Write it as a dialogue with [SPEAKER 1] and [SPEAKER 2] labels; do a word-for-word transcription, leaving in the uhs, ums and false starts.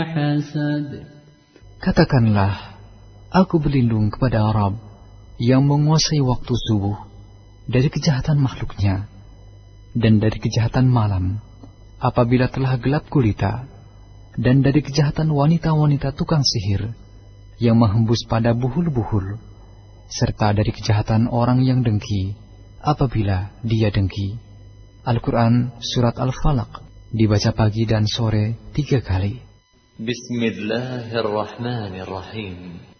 [SPEAKER 1] Katakanlah, aku berlindung kepada Rabb yang menguasai waktu subuh dari kejahatan makhluknya dan dari kejahatan malam apabila telah gelap gulita, dan dari kejahatan wanita-wanita tukang sihir yang menghembus pada buhul-buhul, serta dari kejahatan orang yang dengki apabila dia dengki. Al-Quran Surat Al-Falaq dibaca pagi dan sore tiga kali.
[SPEAKER 2] Bismillahirrahmanirrahim.